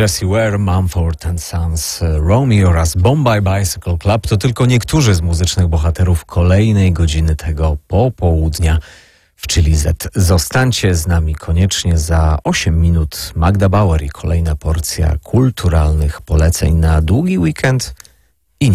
Jessie Ware, Mumford & Sons, Romeo oraz Bombay Bicycle Club to tylko niektórzy z muzycznych bohaterów kolejnej godziny tego popołudnia w Chili Z. Zostańcie z nami koniecznie za 8 minut. Magda Bauer i kolejna porcja kulturalnych poleceń na długi weekend